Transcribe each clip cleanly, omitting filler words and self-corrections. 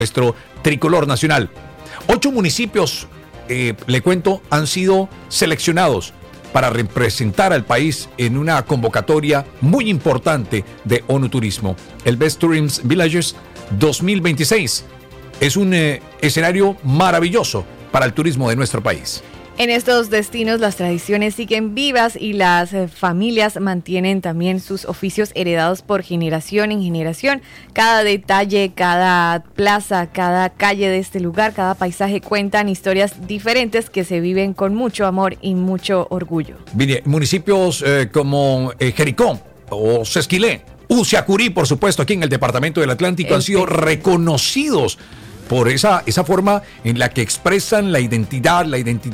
nuestro tricolor nacional. 8 municipios, le cuento, han sido seleccionados para representar al país en una convocatoria muy importante de ONU Turismo, el Best Tourism Villages 2026. Es un escenario maravilloso para el turismo de nuestro país. En estos destinos las tradiciones siguen vivas y las familias mantienen también sus oficios heredados por generación en generación. Cada detalle, cada plaza, cada calle de este lugar, cada paisaje cuentan historias diferentes que se viven con mucho amor y mucho orgullo. Mire, municipios como Jericó o Sesquilé, Usiacurí, por supuesto, aquí en el departamento del Atlántico, han sido reconocidos por esa forma en la que expresan la identidad,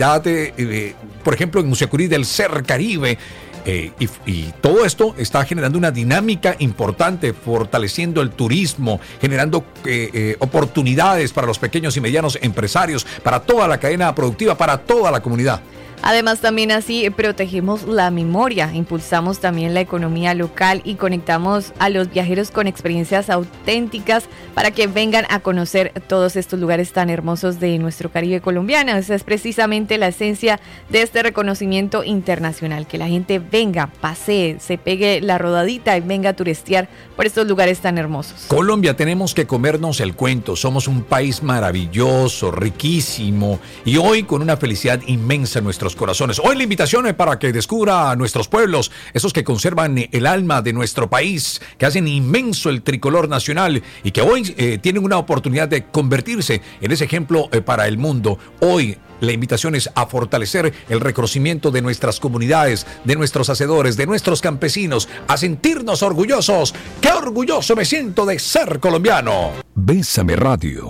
por ejemplo, en Usiacurí del Ser Caribe. Y todo esto está generando una dinámica importante, fortaleciendo el turismo, generando oportunidades para los pequeños y medianos empresarios, para toda la cadena productiva, para toda la comunidad. Además, también así protegemos la memoria, impulsamos también la economía local y conectamos a los viajeros con experiencias auténticas para que vengan a conocer todos estos lugares tan hermosos de nuestro Caribe colombiano. Esa es precisamente la esencia de este reconocimiento internacional, que la gente venga, pasee, se pegue la rodadita y venga a turistear por estos lugares tan hermosos. Colombia, tenemos que comernos el cuento, somos un país maravilloso, riquísimo y hoy con una felicidad inmensa en nuestros corazones. Hoy la invitación es para que descubra a nuestros pueblos, esos que conservan el alma de nuestro país, que hacen inmenso el tricolor nacional y que hoy tienen una oportunidad de convertirse en ese ejemplo para el mundo. Hoy la invitación es a fortalecer el reconocimiento de nuestras comunidades, de nuestros hacedores, de nuestros campesinos, a sentirnos orgullosos. ¡Qué orgulloso me siento de ser colombiano! Bésame Radio.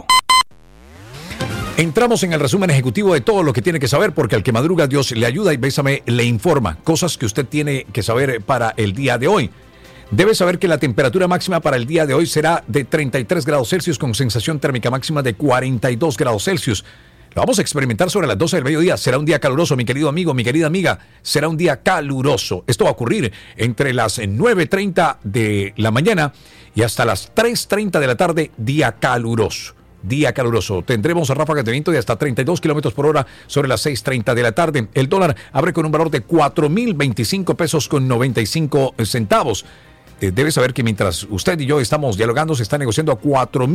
Entramos en el resumen ejecutivo de todo lo que tiene que saber, porque al que madruga Dios le ayuda y Bésame le informa. Cosas que usted tiene que saber para el día de hoy. Debe saber que la temperatura máxima para el día de hoy será de 33 grados Celsius con sensación térmica máxima de 42 grados Celsius. Lo vamos a experimentar sobre las 12 del mediodía. Será un día caluroso, mi querido amigo, mi querida amiga. Será un día caluroso. Esto va a ocurrir entre las 9:30 de la mañana y hasta las 3:30 de la tarde, día caluroso. Día caluroso. Tendremos ráfagas de viento de hasta 32 kilómetros por hora sobre las 6:30 de la tarde. El dólar abre con un valor de 4.025 pesos con 95 centavos. Debe saber que mientras usted y yo estamos dialogando, se está negociando a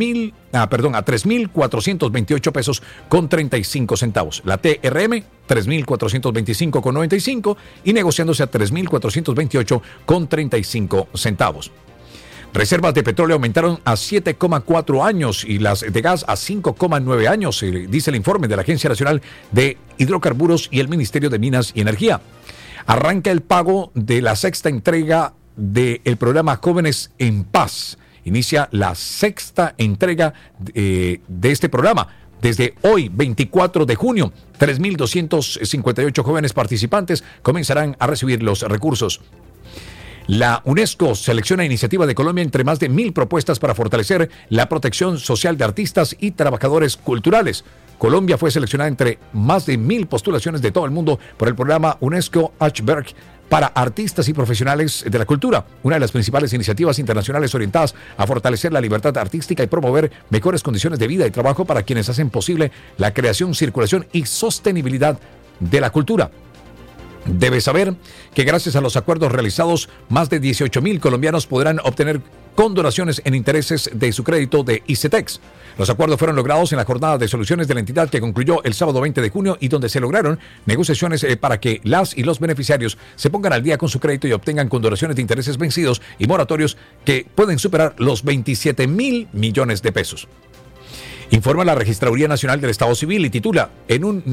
3.428 pesos con 35 centavos. La TRM, 3.425 con 95 y negociándose a 3.428 con 35 centavos. Reservas de petróleo aumentaron a 7,4 años y las de gas a 5,9 años, dice el informe de la Agencia Nacional de Hidrocarburos y el Ministerio de Minas y Energía. Arranca el pago de la sexta entrega del programa Jóvenes en Paz. Inicia la sexta entrega de este programa. Desde hoy, 24 de junio, 3.258 jóvenes participantes comenzarán a recibir los recursos. La UNESCO selecciona iniciativa de Colombia entre más de 1.000 propuestas para fortalecer la protección social de artistas y trabajadores culturales. Colombia fue seleccionada entre más de 1.000 postulaciones de todo el mundo por el programa UNESCO Ashberg para artistas y profesionales de la cultura, una de las principales iniciativas internacionales orientadas a fortalecer la libertad artística y promover mejores condiciones de vida y trabajo para quienes hacen posible la creación, circulación y sostenibilidad de la cultura. Debe saber que gracias a los acuerdos realizados, más de 18.000 colombianos podrán obtener condonaciones en intereses de su crédito de ICETEX. Los acuerdos fueron logrados en la jornada de soluciones de la entidad que concluyó el sábado 20 de junio y donde se lograron negociaciones para que las y los beneficiarios se pongan al día con su crédito y obtengan condonaciones de intereses vencidos y moratorios que pueden superar los 27.000 millones de pesos. Informa la Registraduría Nacional del Estado Civil y titula: en un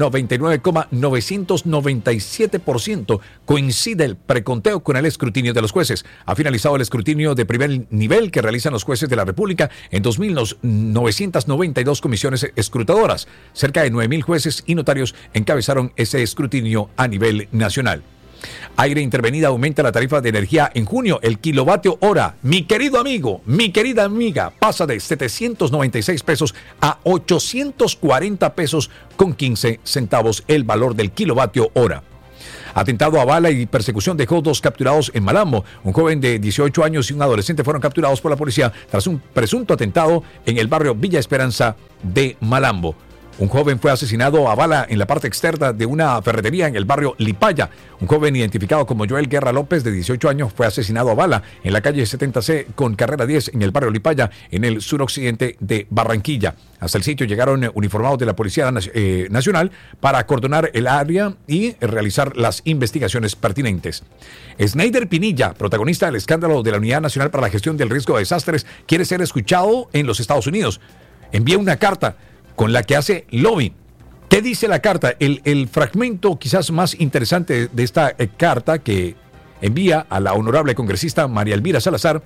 99,997% coincide el preconteo con el escrutinio de los jueces. Ha finalizado el escrutinio de primer nivel que realizan los jueces de la República en 2.992 comisiones escrutadoras. Cerca de 9.000 jueces y notarios encabezaron ese escrutinio a nivel nacional. Aire Intervenida aumenta la tarifa de energía en junio. El kilovatio hora, mi querido amigo, mi querida amiga, pasa de 796 pesos a 840 pesos con 15 centavos el valor del kilovatio hora. Atentado a bala y persecución dejó 2 capturados en Malambo. Un joven de 18 años y un adolescente fueron capturados por la policía tras un presunto atentado en el barrio Villa Esperanza de Malambo. Un joven fue asesinado a bala en la parte externa de una ferretería en el barrio Lipaya. Un joven identificado como Joel Guerra López, de 18 años, fue asesinado a bala en la calle 70C con carrera 10 en el barrio Lipaya, en el suroccidente de Barranquilla. Hasta el sitio llegaron uniformados de la Policía Nacional para acordonar el área y realizar las investigaciones pertinentes. Snyder Pinilla, protagonista del escándalo de la Unidad Nacional para la Gestión del Riesgo de Desastres, quiere ser escuchado en los Estados Unidos. Envía una carta con la que hace lobby. ¿Qué dice la carta? El fragmento quizás más interesante de esta carta que envía a la honorable congresista María Elvira Salazar,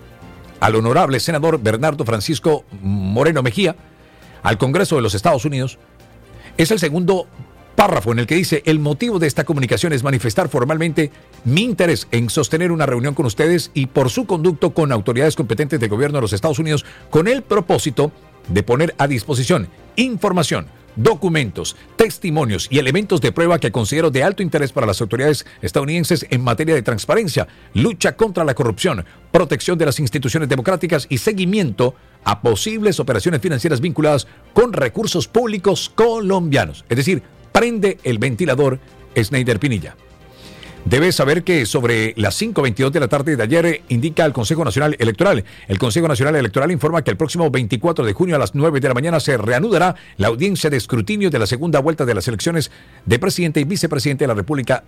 al honorable senador Bernardo Francisco Moreno Mejía, al Congreso de los Estados Unidos, es el segundo párrafo en el que dice: el motivo de esta comunicación es manifestar formalmente mi interés en sostener una reunión con ustedes y por su conducto con autoridades competentes del gobierno de los Estados Unidos con el propósito de poner a disposición información, documentos, testimonios y elementos de prueba que considero de alto interés para las autoridades estadounidenses en materia de transparencia, lucha contra la corrupción, protección de las instituciones democráticas y seguimiento a posibles operaciones financieras vinculadas con recursos públicos colombianos. Es decir, prende el ventilador Snyder Pinilla. Debes saber que sobre las 5:22 de la tarde de ayer indica el Consejo Nacional Electoral. El Consejo Nacional Electoral informa que el próximo 24 de junio a las 9 de la mañana se reanudará la audiencia de escrutinio de la segunda vuelta de las elecciones de presidente y vicepresidente de la República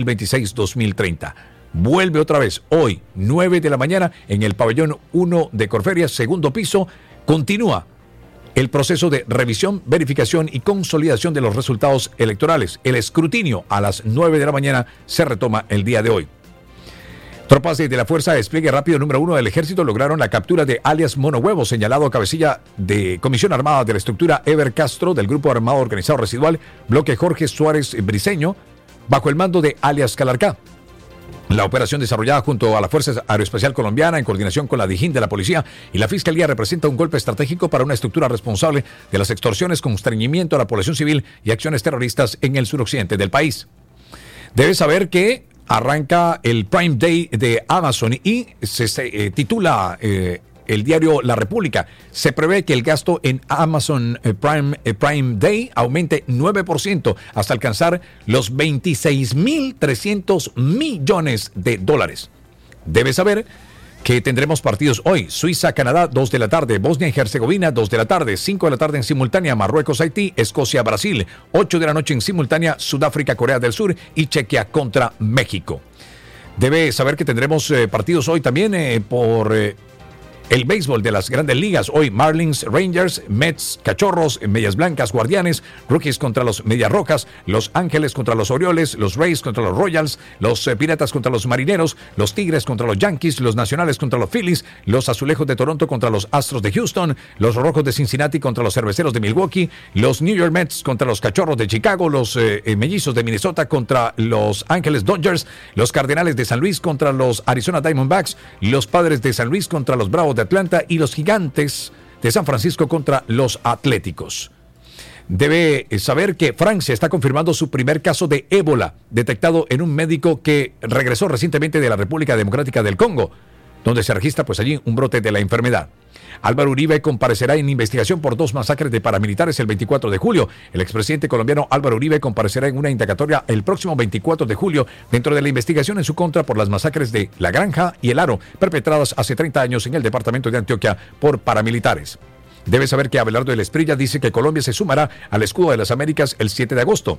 2026-2030. Vuelve otra vez hoy, 9 de la mañana, en el pabellón 1 de Corferias, segundo piso. Continúa el proceso de revisión, verificación y consolidación de los resultados electorales. El escrutinio a las 9 de la mañana se retoma el día de hoy. Tropas de la Fuerza de Despliegue Rápido número 1 del Ejército lograron la captura de alias Mono Huevo, señalado cabecilla de Comisión Armada de la estructura Ever Castro del Grupo Armado Organizado Residual, bloque Jorge Suárez Briceño, bajo el mando de alias Calarcá. La operación desarrollada junto a la Fuerza Aeroespacial Colombiana en coordinación con la DIJÍN de la Policía y la Fiscalía representa un golpe estratégico para una estructura responsable de las extorsiones, constreñimiento a la población civil y acciones terroristas en el suroccidente del país. Debes saber que arranca el Prime Day de Amazon y se titula el diario La República. Se prevé que el gasto en Amazon Prime Day aumente 9% hasta alcanzar los 26.300 millones de dólares. Debes saber que tendremos partidos hoy: Suiza-Canadá, 2 de la tarde, Bosnia y Herzegovina, 2 de la tarde, 5 de la tarde en simultánea, Marruecos-Haití, Escocia-Brasil, 8 de la noche en simultánea, Sudáfrica-Corea del Sur y Chequia contra México. Debe saber que tendremos partidos hoy también por el béisbol de las grandes ligas. Hoy Marlins, Rangers, Mets, Cachorros, Medias Blancas, Guardianes, Rockies contra los Medias Rojas, Los Ángeles contra los Orioles, los Rays contra los Royals, los Piratas contra los Marineros, los Tigres contra los Yankees, los Nacionales contra los Phillies, los Azulejos de Toronto contra los Astros de Houston, los Rojos de Cincinnati contra los Cerveceros de Milwaukee, los New York Mets contra los Cachorros de Chicago, los Mellizos de Minnesota contra los Ángeles Dodgers, los Cardenales de San Luis contra los Arizona Diamondbacks, los Padres de San Luis contra los Bravos de Atlanta y los Gigantes de San Francisco contra los Atléticos. Debe saber que Francia está confirmando su primer caso de ébola detectado en un médico que regresó recientemente de la República Democrática del Congo, donde se registra pues allí un brote de la enfermedad. Álvaro Uribe comparecerá en investigación por 2 masacres de paramilitares el 24 de julio. El expresidente colombiano Álvaro Uribe comparecerá en una indagatoria el próximo 24 de julio dentro de la investigación en su contra por las masacres de La Granja y El Aro, perpetradas hace 30 años en el departamento de Antioquia por paramilitares. Debe saber que Abelardo del Esprilla dice que Colombia se sumará al escudo de las Américas el 7 de agosto.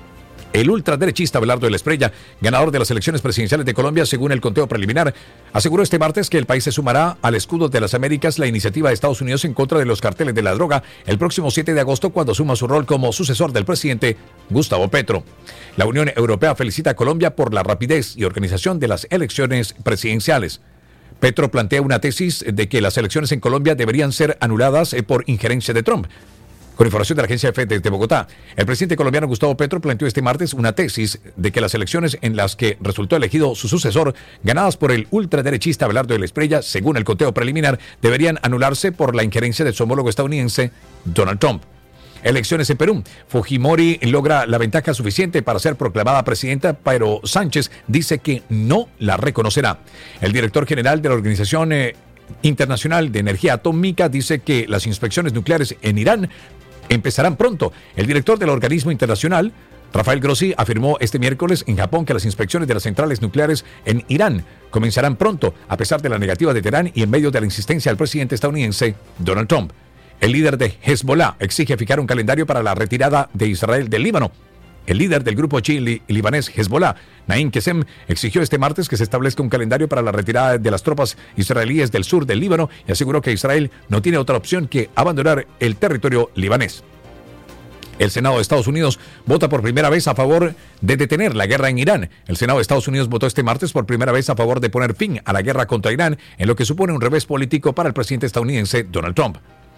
El ultraderechista Abelardo del Esprella, ganador de las elecciones presidenciales de Colombia según el conteo preliminar, aseguró este martes que el país se sumará al escudo de las Américas, la iniciativa de Estados Unidos en contra de los carteles de la droga, el próximo 7 de agosto cuando asuma su rol como sucesor del presidente Gustavo Petro. La Unión Europea felicita a Colombia por la rapidez y organización de las elecciones presidenciales. Petro plantea una tesis de que las elecciones en Colombia deberían ser anuladas por injerencia de Trump. Con información de la agencia EFE desde Bogotá, el presidente colombiano Gustavo Petro planteó este martes una tesis de que las elecciones en las que resultó elegido su sucesor, ganadas por el ultraderechista Abelardo del Esprella, según el conteo preliminar, deberían anularse por la injerencia de su homólogo estadounidense, Donald Trump. Elecciones en Perú. Fujimori logra la ventaja suficiente para ser proclamada presidenta, pero Sánchez dice que no la reconocerá. El director general de la Organización Internacional de Energía Atómica dice que las inspecciones nucleares en Irán empezarán pronto. El director del organismo internacional, Rafael Grossi, afirmó este miércoles en Japón que las inspecciones de las centrales nucleares en Irán comenzarán pronto, a pesar de la negativa de Teherán y en medio de la insistencia del presidente estadounidense Donald Trump. El líder de Hezbollah exige fijar un calendario para la retirada de Israel del Líbano. El líder del grupo chií libanés Hezbollah, Naim Qasem, exigió este martes que se establezca un calendario para la retirada de las tropas israelíes del sur del Líbano y aseguró que Israel no tiene otra opción que abandonar el territorio libanés. El Senado de Estados Unidos vota por primera vez a favor de detener la guerra en Irán. El Senado de Estados Unidos votó este martes por primera vez a favor de poner fin a la guerra contra Irán, en lo que supone un revés político para el presidente estadounidense Donald Trump.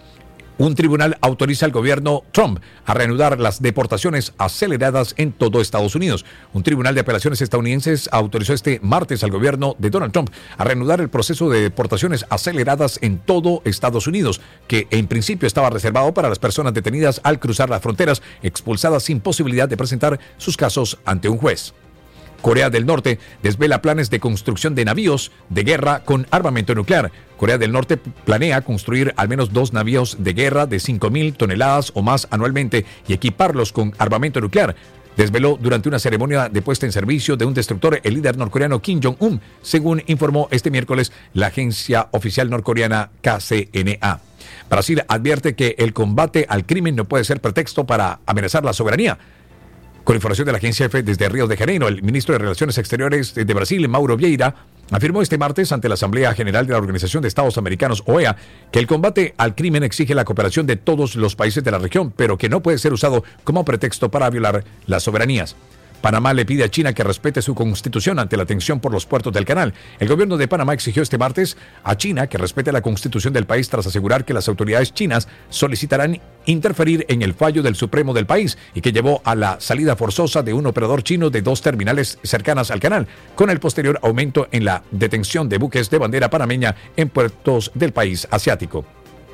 Un tribunal autoriza al gobierno Trump a reanudar las deportaciones aceleradas en todo Estados Unidos. Un tribunal de apelaciones estadounidenses autorizó este martes al gobierno de Donald Trump a reanudar el proceso de deportaciones aceleradas en todo Estados Unidos, que en principio estaba reservado para las personas detenidas al cruzar las fronteras, expulsadas sin posibilidad de presentar sus casos ante un juez. Corea del Norte desvela planes de construcción de navíos de guerra con armamento nuclear. Corea del Norte planea construir al menos 2 navíos de guerra de 5.000 toneladas o más anualmente y equiparlos con armamento nuclear. Desveló durante una ceremonia de puesta en servicio de un destructor el líder norcoreano Kim Jong-un, según informó este miércoles la agencia oficial norcoreana KCNA. Brasil advierte que el combate al crimen no puede ser pretexto para amenazar la soberanía. Con información de la agencia EFE desde Río de Janeiro, el ministro de Relaciones Exteriores de Brasil, Mauro Vieira, afirmó este martes ante la Asamblea General de la Organización de Estados Americanos, OEA, que el combate al crimen exige la cooperación de todos los países de la región, pero que no puede ser usado como pretexto para violar las soberanías. Panamá le pide a China que respete su constitución ante la tensión por los puertos del canal. El gobierno de Panamá exigió este martes a China que respete la constitución del país tras asegurar que las autoridades chinas solicitarán interferir en el fallo del Supremo del país y que llevó a la salida forzosa de un operador chino de 2 terminales cercanas al canal, con el posterior aumento en la detención de buques de bandera panameña en puertos del país asiático.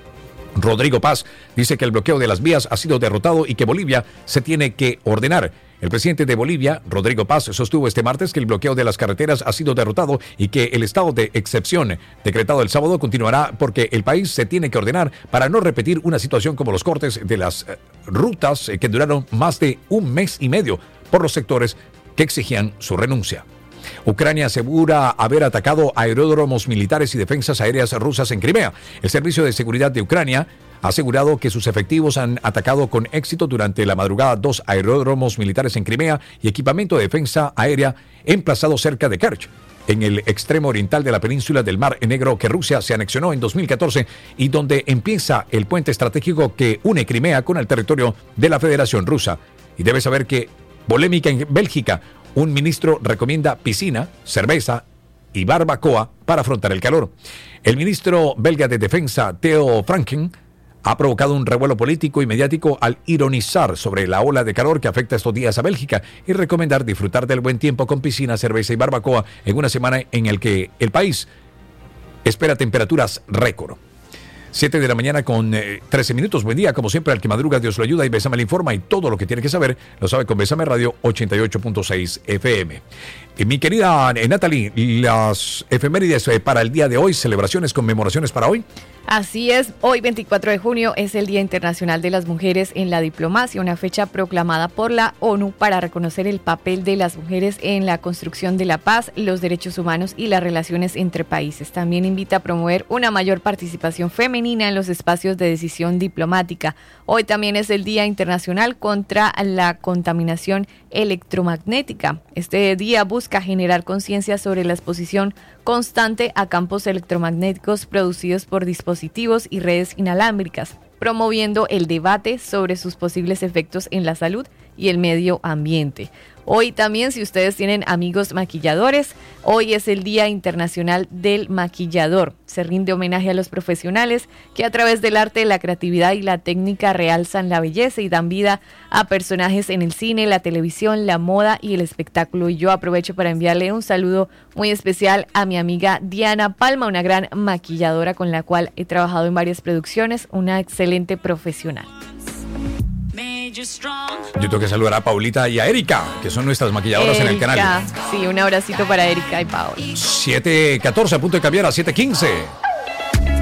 Rodrigo Paz dice que el bloqueo de las vías ha sido derrotado y que Bolivia se tiene que ordenar. El presidente de Bolivia, Rodrigo Paz, sostuvo este martes que el bloqueo de las carreteras ha sido derrotado y que el estado de excepción decretado el sábado continuará porque el país se tiene que ordenar para no repetir una situación como los cortes de las rutas que duraron más de un mes y medio por los sectores que exigían su renuncia. Ucrania asegura haber atacado aeródromos militares y defensas aéreas rusas en Crimea. El Servicio de Seguridad de Ucrania ha asegurado que sus efectivos han atacado con éxito durante la madrugada 2 aeródromos militares en Crimea y equipamiento de defensa aérea emplazado cerca de Kerch, en el extremo oriental de la península del Mar Negro que Rusia se anexionó en 2014 y donde empieza el puente estratégico que une Crimea con el territorio de la Federación Rusa. Y debe saber que, polémica en Bélgica, un ministro recomienda piscina, cerveza y barbacoa para afrontar el calor. El ministro belga de Defensa, Theo Franken, ha provocado un revuelo político y mediático al ironizar sobre la ola de calor que afecta estos días a Bélgica y recomendar disfrutar del buen tiempo con piscina, cerveza y barbacoa en una semana en la que el país espera temperaturas récord. 7 de la mañana con 13 minutos. Buen día, como siempre, al que madruga, Dios lo ayuda y Bésame le informa y todo lo que tiene que saber lo sabe con Bésame Radio 88.6 FM. Mi querida Natalie, las efemérides para el día de hoy, celebraciones, conmemoraciones para hoy. Así es, hoy 24 de junio es el Día Internacional de las Mujeres en la Diplomacia, una fecha proclamada por la ONU para reconocer el papel de las mujeres en la construcción de la paz, los derechos humanos y las relaciones entre países. También invita a promover una mayor participación femenina en los espacios de decisión diplomática. Hoy también es el Día Internacional contra la Contaminación Electromagnética. Este día busca generar conciencia sobre la exposición constante a campos electromagnéticos producidos por dispositivos y redes inalámbricas, promoviendo el debate sobre sus posibles efectos en la salud y el medio ambiente. Hoy también, si ustedes tienen amigos maquilladores, hoy es el Día Internacional del Maquillador. Se rinde homenaje a los profesionales que a través del arte, la creatividad y la técnica realzan la belleza y dan vida a personajes en el cine, la televisión, la moda y el espectáculo. Y yo aprovecho para enviarle un saludo muy especial a mi amiga Diana Palma, una gran maquilladora con la cual he trabajado en varias producciones, una excelente profesional. Yo tengo que saludar a Paulita y a Erika, que son nuestras maquilladoras en el canal. Sí, un abracito para Erika y Paola. 7:14, a punto de cambiar a 7:15.